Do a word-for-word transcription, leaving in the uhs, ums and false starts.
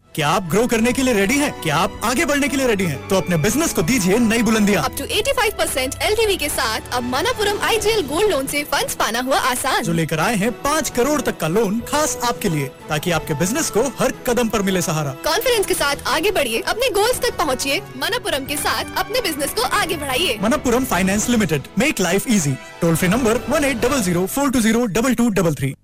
क्या आप ग्रो करने के लिए रेडी हैं? क्या आप आगे बढ़ने के लिए रेडी हैं? तो अपने बिजनेस को दीजिए नई बुलंदियां। अप टू पचासी परसेंट एलटीवी के साथ अब मनपुरम आईजीएल गोल्ड लोन से फंड्स पाना हुआ आसान। जो लेकर आए हैं पाँच करोड़ तक का लोन खास आपके लिए, ताकि आपके बिजनेस को हर कदम पर मिले सहारा। कॉन्फिडेंस के साथ आगे बढ़िए, अपने गोल्स तक पहुँचिए। मनपुरम के साथ अपने बिजनेस को आगे बढ़ाइए। Manappuram finance limited, make life easy. Toll free number one eight double zero four to zero double two double three.